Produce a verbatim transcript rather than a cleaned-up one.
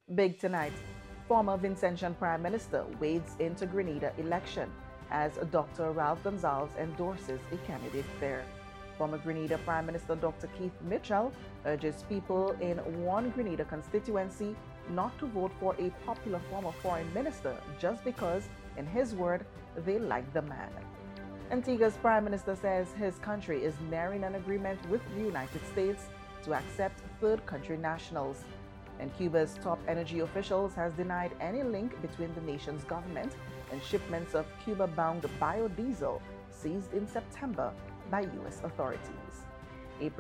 Big tonight, former Vincentian Prime Minister wades into Grenada election as Doctor Ralph Gonsalves endorses a candidate there. Former Grenada Prime Minister Doctor Keith Mitchell urges people in one Grenada constituency not to vote for a popular former foreign minister just because, in his word, they like the man. Antigua's Prime Minister says his country is nearing an agreement with the United States to accept third country nationals. And Cuba's top energy officials has denied any link between the nation's government and shipments of Cuba-bound biodiesel seized in September by U S authorities.